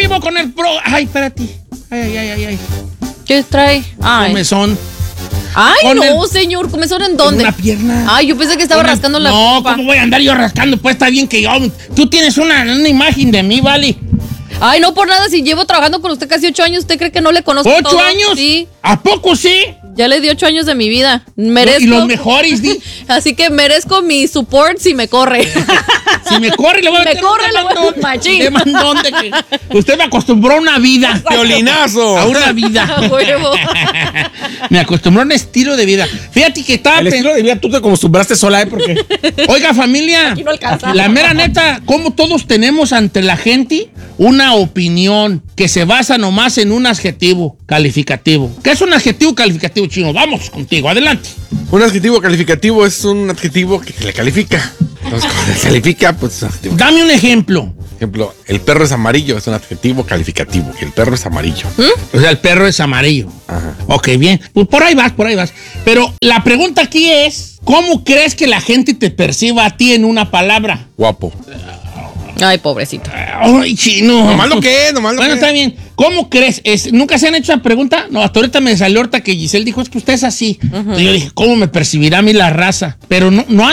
vivo con el pro. Ay, espérate. Ay. ¿Qué trae? Ay, Comezón. no, señor. ¿Comezón en dónde? Una pierna. Ay, yo pensé que estaba rascando la No, ropa. ¿cómo voy a andar yo rascando? Pues está bien que yo. Tú tienes una imagen de mí, ¿vale? Ay, no por nada, si llevo trabajando con usted casi 8 años, ¿usted cree que no le conozco ¿8 todo? años? Sí. ¿A poco sí? Ya le di 8 años de mi vida. Merezco. Y los mejores, di. Así que merezco mi support si me corre. Si me corre, le voy a Me meter corre, un le voy a demandón. machín. Demandón de que usted me acostumbró a una vida. Violinazo. A una vida. A huevo. Me acostumbró a un estilo de vida. Fíjate que estaba El estilo de vida tú te acostumbraste sola, Porque Oiga, familia, Aquí no alcanza. la mera neta, como todos tenemos ante la gente una opinión que se basa nomás en un adjetivo calificativo. ¿Qué es un adjetivo calificativo, Chino? Vamos contigo, adelante. un adjetivo calificativo es un adjetivo que se le califica. Entonces, cuando se califica, pues es un adjetivo. Dame un ejemplo. Por ejemplo, el perro es amarillo, es un adjetivo calificativo, que el perro es amarillo. O sea, el perro es amarillo. Ajá. Ok, bien. Pues por ahí vas. Pero la pregunta aquí es, ¿cómo crees que la gente te perciba a ti en una palabra? Guapo. Ay, pobrecito. Ay, Chino. Nomás lo que es, nomás lo Bueno, que está es. bien. ¿Cómo crees? ¿Nunca se han hecho esa pregunta? No, hasta ahorita me salió que Giselle dijo, es que usted es así. Entonces yo dije, ¿cómo me percibirá a mí la raza? Pero no